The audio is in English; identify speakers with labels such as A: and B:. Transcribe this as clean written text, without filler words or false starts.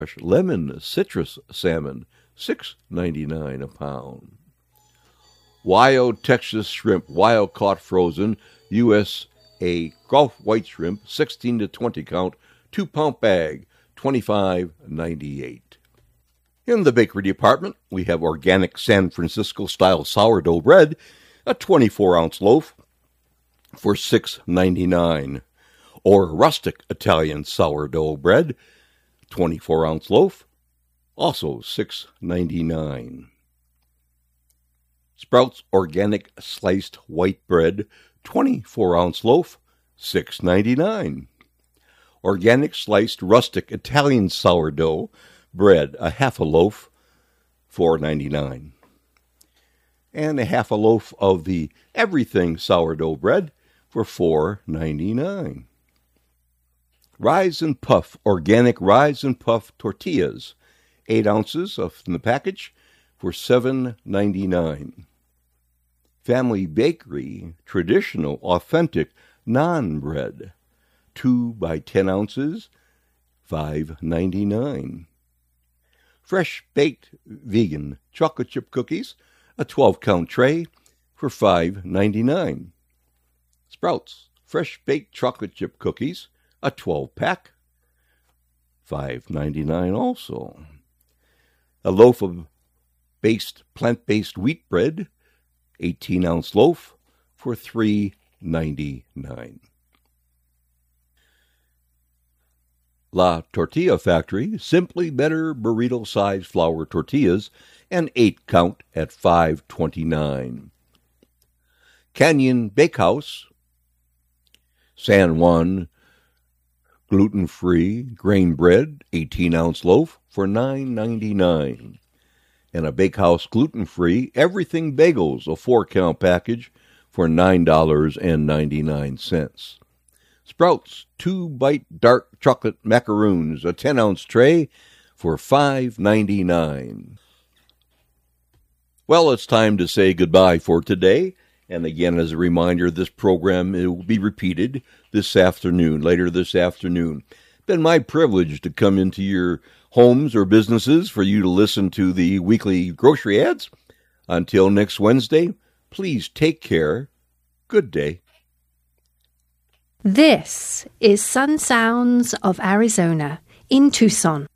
A: lemon citrus salmon, $6.99 a pound. Wild Texas shrimp, wild caught frozen, USA Gulf white shrimp, 16 to 20 count, 2-pound bag, $25.98. In the bakery department, we have organic San Francisco style sourdough bread, a 24-ounce loaf for $6.99, or rustic Italian sourdough bread, 24-ounce loaf, also $6.99. Sprouts organic sliced white bread, 24-ounce loaf, $6.99. Organic sliced rustic Italian sourdough bread, a half a loaf, $4.99. And a half a loaf of the everything sourdough bread for $4.99. Rise and Puff organic Rise and Puff tortillas, 8 ounces in the package for $7.99. Family Bakery traditional authentic naan bread, 2 by 10 ounces, $5.99. Fresh baked vegan chocolate chip cookies, a 12-count tray for $5.99. Sprouts fresh baked chocolate chip cookies, a 12-pack, $5.99 also. A loaf of plant-based wheat bread, 18-ounce loaf for $3.99. La Tortilla Factory, Simply Better burrito-sized flour tortillas, an 8-count at $5.29. Canyon Bakehouse, San Juan gluten-free grain bread, 18-ounce loaf for $9.99. And a Bakehouse gluten-free everything bagels, a 4-count package for $9.99. Sprouts 2-bite dark chocolate macaroons, a 10-ounce tray for $5.99. Well, it's time to say goodbye for today. And again, as a reminder, this program will be repeated later this afternoon. It's been my privilege to come into your homes or businesses for you to listen to the weekly grocery ads. Until next Wednesday, please take care. Good day.
B: This is Sun Sounds of Arizona in Tucson.